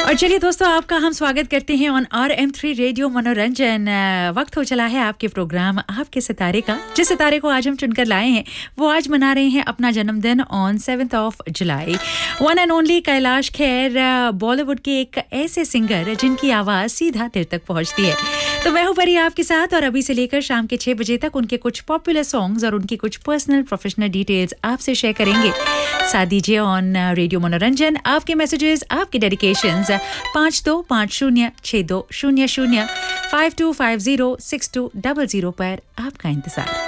और चलिए दोस्तों, आपका हम स्वागत करते हैं ऑन RM3 रेडियो मनोरंजन। वक्त हो चला है आपके प्रोग्राम आपके सितारे का। जिस सितारे को आज हम चुनकर लाए हैं वो आज मना रहे हैं अपना जन्मदिन on 7 July. One and only Kailash Kher, Bollywood के एक ऐसे सिंगर जिनकी आवाज़ सीधा दिल तक पहुंचती है। तो मैं हूं परी आपके साथ और अभी से लेकर शाम के 6 बजे तक उनके कुछ पॉपुलर सॉन्ग्स और उनकी कुछ पर्सनल प्रोफेशनल डिटेल्स आपसे शेयर करेंगे। साथ दीजिए ऑन रेडियो मनोरंजन आपके मैसेजेस, आपके डेडिकेशंस 52506200 52506200 पर आपका इंतजार।